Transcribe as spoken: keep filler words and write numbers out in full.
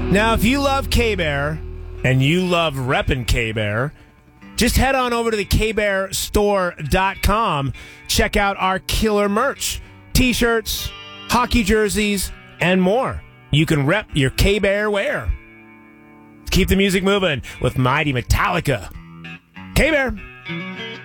Now, if you love K-Bear and you love reppin' K-Bear, just head on over to the K Bear Store dot com. Check out our killer merch. T-shirts, hockey jerseys, and more. You can rep your K-Bear wear. Keep the music moving with Mighty Metallica. K-Bear.